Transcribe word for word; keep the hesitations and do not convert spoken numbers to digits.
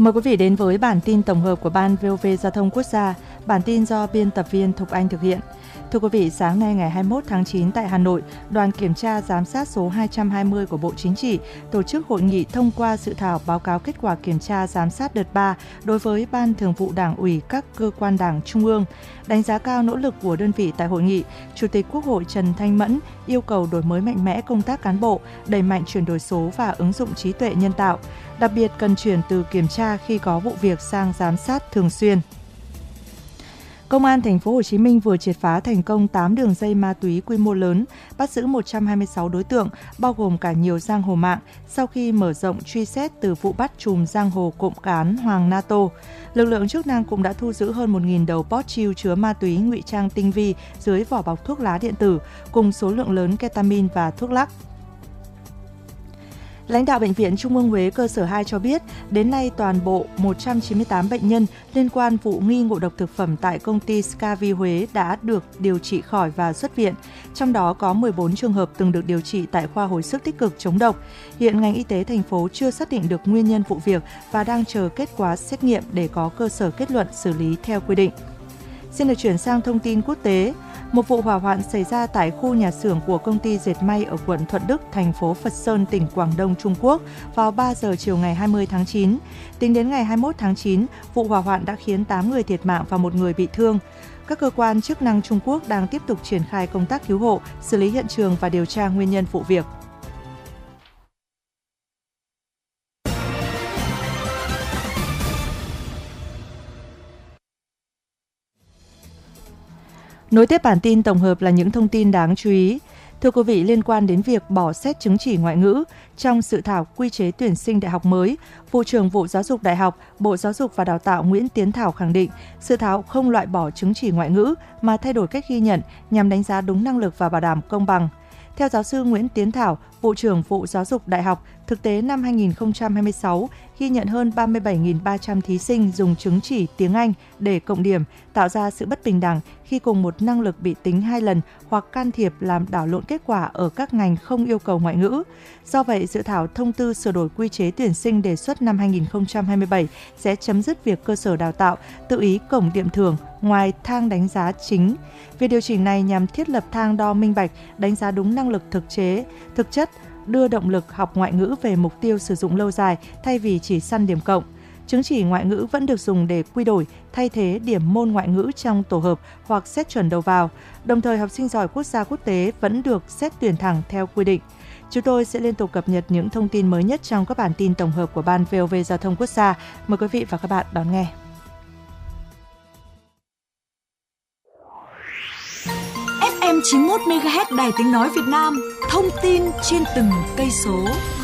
Mời quý vị đến với bản tin tổng hợp của Ban vê o vê Giao thông Quốc gia. Bản tin do biên tập viên Thục Anh thực hiện. Thưa quý vị, sáng nay ngày hai mươi mốt tháng chín tại Hà Nội, đoàn kiểm tra giám sát số hai trăm hai mươi của Bộ Chính trị tổ chức hội nghị thông qua dự thảo báo cáo kết quả kiểm tra giám sát đợt ba đối với Ban Thường vụ Đảng ủy các cơ quan Đảng Trung ương. Đánh giá cao nỗ lực của đơn vị tại hội nghị, Chủ tịch Quốc hội Trần Thanh Mẫn yêu cầu đổi mới mạnh mẽ công tác cán bộ, đẩy mạnh chuyển đổi số và ứng dụng trí tuệ nhân tạo. Đặc biệt cần chuyển từ kiểm tra khi có vụ việc sang giám sát thường xuyên. Công an thành phố Hồ Chí Minh vừa triệt phá thành công tám đường dây ma túy quy mô lớn, bắt giữ một trăm hai mươi sáu đối tượng, bao gồm cả nhiều giang hồ mạng, sau khi mở rộng truy xét từ vụ bắt trùm giang hồ cộng cán Hoàng NATO. Lực lượng chức năng cũng đã thu giữ hơn một nghìn đầu pót chiêu chứa ma túy ngụy trang tinh vi dưới vỏ bọc thuốc lá điện tử, cùng số lượng lớn ketamin và thuốc lắc. Lãnh đạo Bệnh viện Trung ương Huế cơ sở hai cho biết, đến nay toàn bộ một trăm chín mươi tám bệnh nhân liên quan vụ nghi ngộ độc thực phẩm tại công ty Scavi Huế đã được điều trị khỏi và xuất viện. Trong đó có mười bốn trường hợp từng được điều trị tại khoa hồi sức tích cực chống độc. Hiện ngành y tế thành phố chưa xác định được nguyên nhân vụ việc và đang chờ kết quả xét nghiệm để có cơ sở kết luận xử lý theo quy định. Xin được chuyển sang thông tin quốc tế. Một vụ hỏa hoạn xảy ra tại khu nhà xưởng của công ty dệt may ở quận Thuận Đức, thành phố Phật Sơn, tỉnh Quảng Đông, Trung Quốc vào ba giờ chiều ngày hai mươi tháng chín. Tính đến ngày hai mươi mốt tháng chín, vụ hỏa hoạn đã khiến tám người thiệt mạng và một người bị thương. Các cơ quan chức năng Trung Quốc đang tiếp tục triển khai công tác cứu hộ, xử lý hiện trường và điều tra nguyên nhân vụ việc. Nối tiếp bản tin tổng hợp là những thông tin đáng chú ý. Thưa quý vị, liên quan đến việc bỏ xét chứng chỉ ngoại ngữ, trong dự thảo quy chế tuyển sinh đại học mới, Vụ trưởng Vụ Giáo dục Đại học, Bộ Giáo dục và Đào tạo Nguyễn Tiến Thảo khẳng định, dự thảo không loại bỏ chứng chỉ ngoại ngữ mà thay đổi cách ghi nhận nhằm đánh giá đúng năng lực và bảo đảm công bằng. Theo giáo sư Nguyễn Tiến Thảo, Vụ trưởng Vụ Giáo dục Đại học, thực tế năm hai nghìn không trăm hai mươi sáu ghi nhận hơn ba mươi bảy nghìn ba trăm thí sinh dùng chứng chỉ tiếng Anh để cộng điểm, tạo ra sự bất bình đẳng khi cùng một năng lực bị tính hai lần hoặc can thiệp làm đảo lộn kết quả ở các ngành không yêu cầu ngoại ngữ. Do vậy, dự thảo thông tư sửa đổi quy chế tuyển sinh đề xuất năm hai nghìn không trăm hai mươi bảy sẽ chấm dứt việc cơ sở đào tạo tự ý cổng điểm thưởng ngoài thang đánh giá chính. Việc điều chỉnh này nhằm thiết lập thang đo minh bạch, đánh giá đúng năng lực thực chế, thực chất, đưa động lực học ngoại ngữ về mục tiêu sử dụng lâu dài thay vì chỉ săn điểm cộng. Chứng chỉ ngoại ngữ vẫn được dùng để quy đổi, thay thế điểm môn ngoại ngữ trong tổ hợp hoặc xét chuẩn đầu vào. Đồng thời, học sinh giỏi quốc gia quốc tế vẫn được xét tuyển thẳng theo quy định. Chúng tôi sẽ liên tục cập nhật những thông tin mới nhất trong các bản tin tổng hợp của Ban vê o vê Giao thông Quốc gia. Mời quý vị và các bạn đón nghe. ép em chín mươi mốt mê ga héc Đài Tiếng Nói Việt Nam, thông tin trên từng cây số.